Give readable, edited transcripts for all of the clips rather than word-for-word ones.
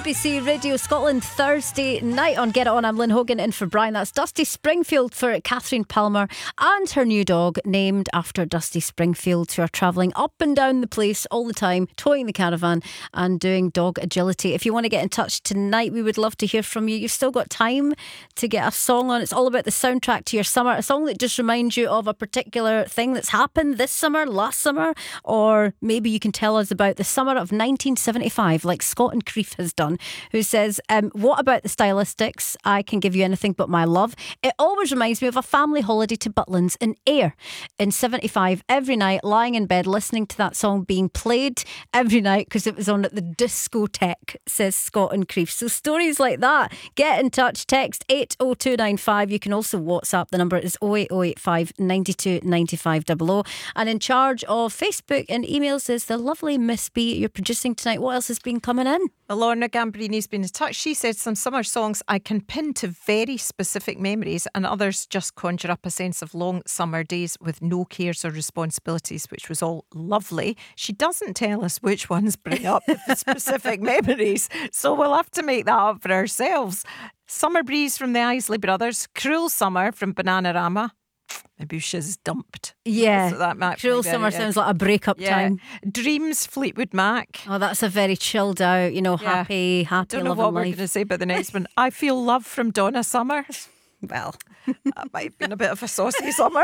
BBC Radio Scotland Thursday night on Get It On. I'm Lynn Hogan in for Brian. That's Dusty Springfield for Catherine Palmer and her new dog named after Dusty Springfield, who are travelling up and down the place all the time, towing the caravan and doing dog agility. If you want to get in touch tonight, we would love to hear from you. You've still got time to get a song on. It's all about the soundtrack to your summer, a song that just reminds you of a particular thing that's happened this summer, last summer, or maybe you can tell us about the summer of 1975, like Scott and Creef has done, who says, what about the stylistics? I can give you anything but my love. It always reminds me of a family holiday to Butlins in Ayr in 75. Every night, lying in bed, listening to that song being played every night because it was on at the discotheque, says Scott and Creef. So stories like that, get in touch, text 80295. You can also WhatsApp. The number is 08085 92 95 00. And in charge of Facebook and emails is the lovely Miss B. You're producing tonight. What else has been coming in? Lorna Gambrini's been in touch. She said some summer songs I can pin to very specific memories, and others just conjure up a sense of long summer days with no cares or responsibilities, which was all lovely. She doesn't tell us which ones bring up the specific memories, so we'll have to make that up for ourselves. Summer Breeze from the Isley Brothers, Cruel Summer from Bananarama. Maybe she's dumped. Yeah, so that might Cruel Summer sounds like a breakup time. Dreams, Fleetwood Mac. Oh, that's a very chilled out, happy, Don't know what we're going to say about the next one. I Feel Love from Donna Summer. Well, that might have been a bit of a saucy summer.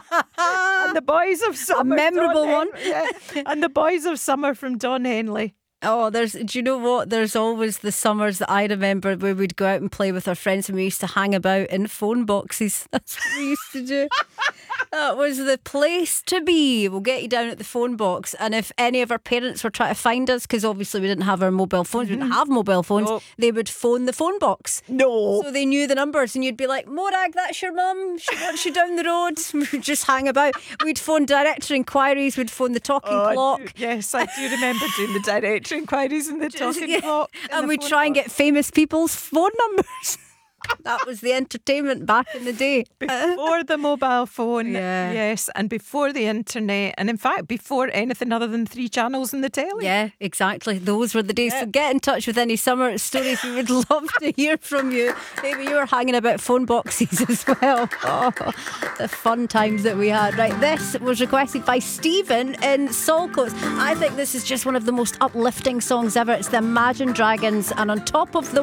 And the Boys of Summer. A memorable one. And the Boys of Summer from Don Henley. Oh, do you know what? There's always the summers that I remember where we'd go out and play with our friends and we used to hang about in phone boxes. That's what we used to do. That was the place to be. We'll get you down at the phone box, and if any of our parents were trying to find us, because obviously we didn't have our mobile phones, we didn't have mobile phones, they would phone the phone box. No. So they knew the numbers, and you'd be like, Morag, that's your mum. She wants you down the road. We'd just hang about. We'd phone director inquiries. We'd phone the talking clock. Yes, I do remember doing the director inquiries and the talking clock. And we'd try and get famous people's phone numbers. That was the entertainment back in the day. Before the mobile phone, yes, and before the internet, and in fact before anything other than 3 channels in the telly. Yeah, exactly. Those were the days. So get in touch with any summer stories. We would love to hear from you. Maybe you were hanging about phone boxes as well. Oh, the fun times that we had. Right, this was requested by Stephen in Saltcoats. I think this is just one of the most uplifting songs ever. It's the Imagine Dragons, and On Top of the